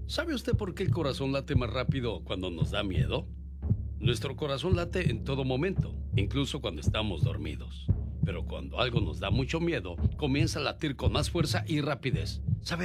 ¿Sabe usted por qué el corazón late más rápido cuando nos da miedo? Nuestro corazón late en todo momento, incluso cuando estamos dormidos. Pero cuando algo nos da mucho miedo, comienza a latir con más fuerza y rapidez.